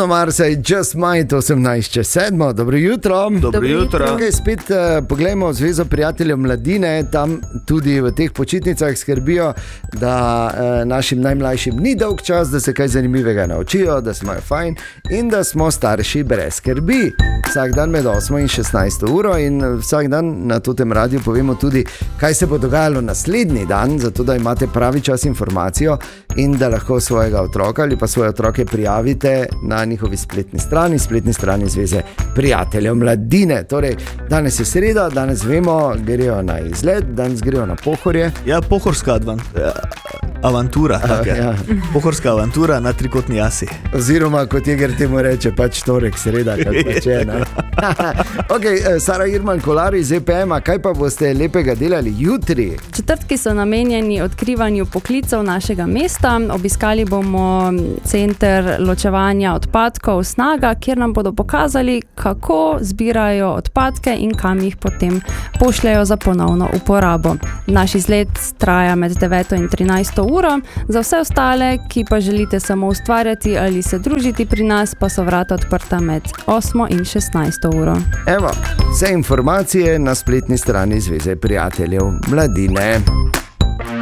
Marsa in Just Might 18:07. Dobro jutro. Dobro jutro. Okay, spet poglejmo Zvezo prijateljev mladine. Tam tudi v teh počitnicah skrbijo, da našim najmlajšim ni dolg čas, da se kaj zanimivega naučijo, da smo fajn in da smo starši brez skrbi. Vsak dan med 8 in 16 uro in vsak dan na tem radiju povemo tudi, kaj se bo dogajalo naslednji dan, zato da imate pravi čas informacijo in da lahko svojega otroka ali pa svoje otroke prijavite na njihovi spletni strani Zveze prijateljev mladine. Torej, danes je sreda, danes vemo, grejo na izlet, danes grejo na Pohorje. Ja, pohorska avantura. Ja. Pohorska avantura na trikotni jasi. Oziroma, kot Jeger temu reče, pač torek, sreda, kot pač je. Ok, Sara Irman Kolar iz EPM-a, kaj pa boste lepega delali jutri? Četrtki so namenjeni odkrivanju poklicev našega mesta. Obiskali bomo center ločevanja odpadkov Snaga, kjer nam bodo pokazali, kako zbirajo odpadke in kam jih potem pošljajo za ponovno uporabo. Naš izlet traja med 9 in 13 uro. Za vse ostale, ki pa želite samo ustvarjati ali se družiti pri nas, pa so vrata odprta med 8 in 16 uro. Evo, vse informacije na spletni strani Zveze prijateljev mladine.